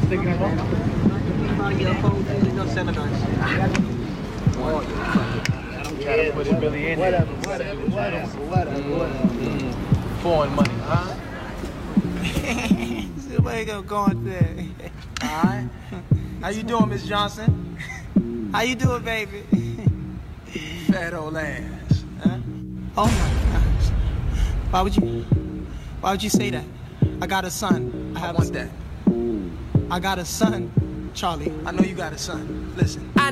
Put it really in there. Foreign money, huh? Somebody gonna go on there. Alright. How you doing, Miss Johnson? How you doing, baby? Fat old ass. Huh? Oh my gosh. Why would you say that? I got a son. I want that. I got a son, Charlie. I know you got a son. Listen.